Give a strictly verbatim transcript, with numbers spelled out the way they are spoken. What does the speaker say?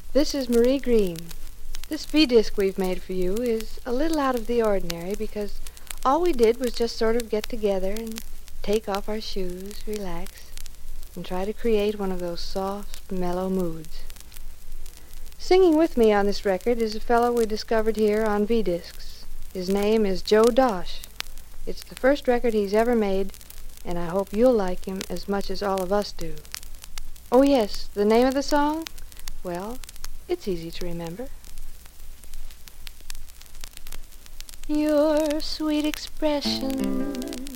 This is Marie Green. This V-disc we've made for you is a little out of the ordinary because all we did was just sort of get together and take off our shoes, relax, and try to create one of those soft, mellow moods. Singing with me on this record is a fellow we discovered here on V-discs. His name is Joe Dosh. It's the first record he's ever made, and I hope you'll like him as much as all of us do. Oh yes, the name of the song? Well, it's easy to remember. Your sweet expression